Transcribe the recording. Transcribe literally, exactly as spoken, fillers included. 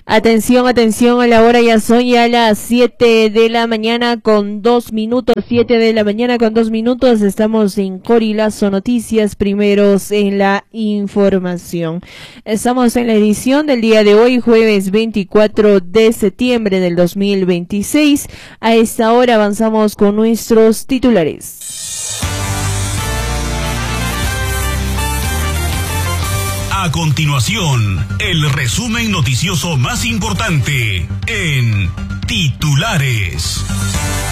Atención, atención, a la hora ya son ya las siete de la mañana con dos minutos, siete de la mañana con dos minutos, estamos en Corilazo Noticias, primeros en la información. Estamos en la edición del día de hoy, jueves veinticuatro de septiembre del dos mil veintiséis. A esta hora avanzamos con nuestros titulares. A continuación, el resumen noticioso más importante en Titulares.